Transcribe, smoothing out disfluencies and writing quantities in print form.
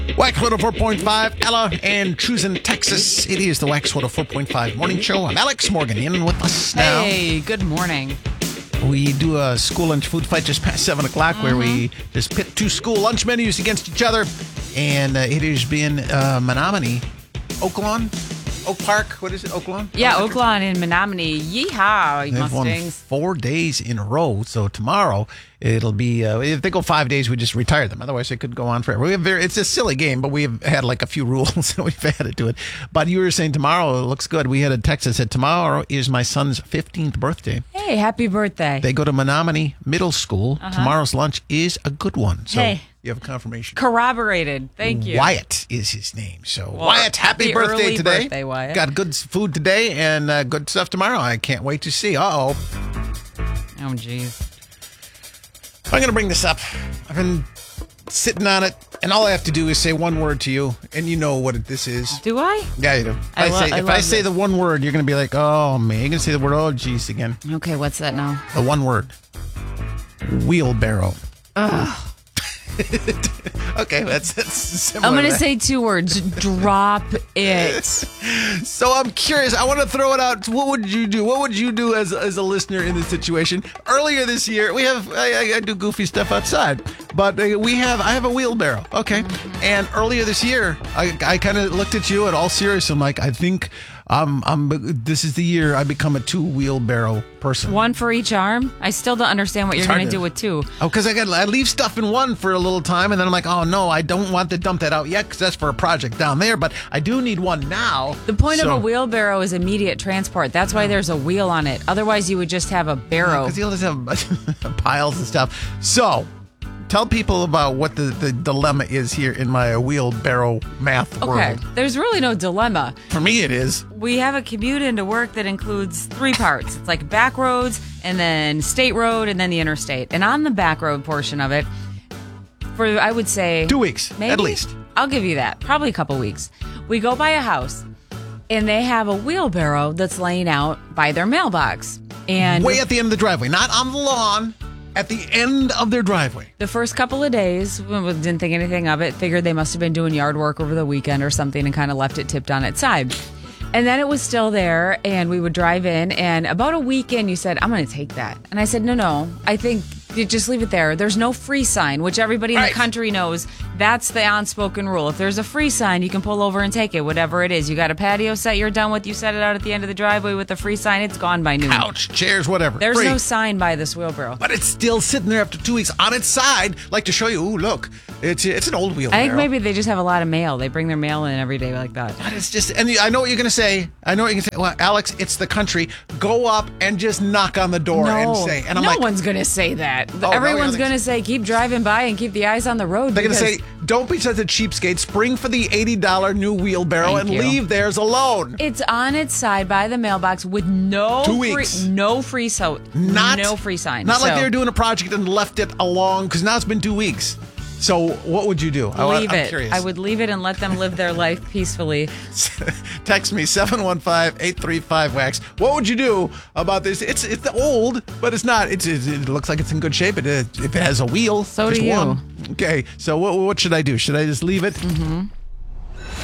Wax 104.5, Ella and Choosing Texas. It is the Wax 104.5 morning show. I'm Alex Morgan in with us now. Hey, good morning. We do a school lunch food fight just past 7 o'clock where we just pit two school lunch menus against each other. And it has been Menominee, Oak Park. What is it, Oak Lawn? Yeah, Oak Lawn in Menominee. Yeehaw, you They've won Mustangs. 4 days in a row. So tomorrow it'll be, if they go 5 days, we just retire them. Otherwise, they could go on forever. It's a silly game, but we've had like a few rules that we've added to it. But you were saying tomorrow it looks good. We had a text that said tomorrow is my son's 15th birthday. Hey, happy birthday. They go to Menominee Middle School. Tomorrow's lunch is a good one. So Hey. you have a confirmation. Corroborated. Thank you. Wyatt is his name. So, Well, Wyatt, happy birthday early today. birthday, Wyatt. Got good food today and good stuff tomorrow. I can't wait to see. Oh, jeez. I'm going to bring this up. I've been sitting on it, and all I have to do is say one word to you, and you know what this is. Do I? Yeah, you do. If I say the one word, you're going to be like, oh, man. You're going to say the word, oh, geez, again. Okay, what's that now? The one word. Wheelbarrow. Ugh. Okay, that's similar. I'm going to that. say 2 words. Drop it. So I'm curious. I want to throw it out. What would you do? What would you do as a listener in this situation? Earlier this year, we have I do goofy stuff outside, but I have a wheelbarrow. Okay, and earlier this year, I kind of looked at you at all serious. I'm like, I think this is the year I become a 2-wheelbarrow person. 1 for each arm? I still don't understand what you're going to do with 2. Oh, because I leave stuff in one for a little time, and then I'm like, oh no, I don't want to dump that out yet because that's for a project down there. But I do need one now. The point of a wheelbarrow is immediate transport. That's why there's a wheel on it. Otherwise, you would just have a barrow. Because you'll just have piles and stuff. So, tell people about what the dilemma is here in my wheelbarrow math Okay, world. there's really no dilemma. For me, it is. We have a commute into work that includes 3 parts. It's like back roads, and then state road, and then the interstate. And on the back road portion of it, for I would say 2 weeks, maybe, at least. I'll give you that. Probably a couple weeks. We go by a house, and they have a wheelbarrow that's laying out by their mailbox. And Way at the end of the driveway, not on the lawn. At the end of their driveway. the first couple of days, we didn't think anything of it. Figured they must have been doing yard work over the weekend or something and kind of left it tipped on its side. And then it was still there, and we would drive in. And about a week in, you said, I'm going to take that. And I said, no, I think you just leave it there. There's no free sign, which everybody in the country knows. That's the unspoken rule. If there's a free sign, you can pull over and take it, whatever it is. You got a patio set you're done with, you set it out at the end of the driveway with the free sign, it's gone by noon. Couch, chairs, whatever. There's Free. no sign by this wheelbarrow. But it's still sitting there after 2 weeks on its side, like to show you, ooh, look, it's an old wheelbarrow. I think maybe they just have a lot of mail. They bring their mail in every day like that. But it's just, and I know what you're going to say. Well, Alex, it's the country. Go up and just knock on the door and say. And I'm no like, one's going to say that. no, Everyone's you going to think say, keep driving by and keep the eyes on the road. they're going to because- say, don't be such a cheapskate. Spring for the $80 new wheelbarrow Thank and you. leave theirs alone. It's on its side by the mailbox with no 2 free, weeks. no free sign. Not like they were doing a project and left it alone, because now it's been 2 weeks. So what would you do? Leave I'm it. curious. I would leave it and let them live their life peacefully. Text me 715-835-WAX. What would you do about this? It's old, but it's not. It looks like it's in good shape. If it has a wheel, So just do you. one. Okay, so what should I do? Should I just leave it?